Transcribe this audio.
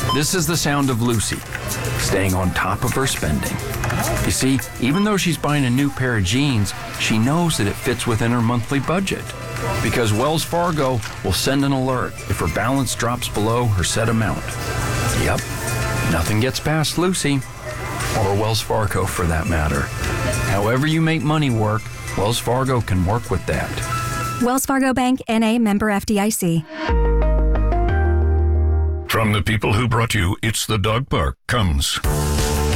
This is the sound of Lucy, staying on top of her spending. You see, even though she's buying a new pair of jeans, she knows that it fits within her monthly budget. Because Wells Fargo will send an alert if her balance drops below her set amount. Yep, nothing gets past Lucy, or Wells Fargo for that matter. However you make money work, Wells Fargo can work with that. Wells Fargo Bank, N.A., member FDIC. From the people who brought you It's the Dog Park comes